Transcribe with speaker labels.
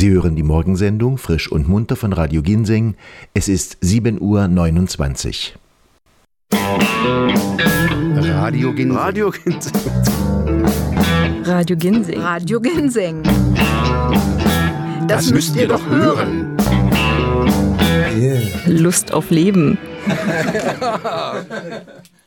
Speaker 1: Sie hören die Morgensendung Frisch und Munter von Radio Ginseng. Es ist 7:29 Uhr.
Speaker 2: Radio Ginseng.
Speaker 3: Radio Ginseng.
Speaker 4: Radio Ginseng.
Speaker 5: Radio Ginseng.
Speaker 2: Das müsst ihr doch hören.
Speaker 4: Lust auf Leben.